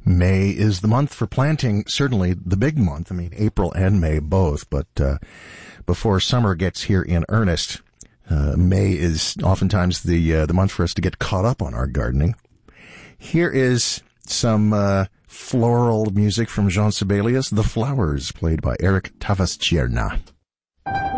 May is the month for planting, certainly the big month. I mean, April and May both, but before summer gets here in earnest, May is oftentimes the month for us to get caught up on our gardening. Here is some floral music from Jean Sibelius, The Flowers, played by Eric Tavastierna.